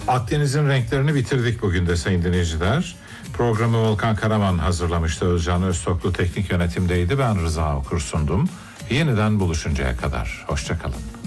Akdeniz'in renklerini bitirdik bugün de sayın dinleyiciler. Programı Volkan Karaman hazırlamıştı. Özcan Öztoklu teknik yönetimdeydi. Ben Rıza Okur sundum. Yeniden buluşuncaya kadar. Hoşça kalın.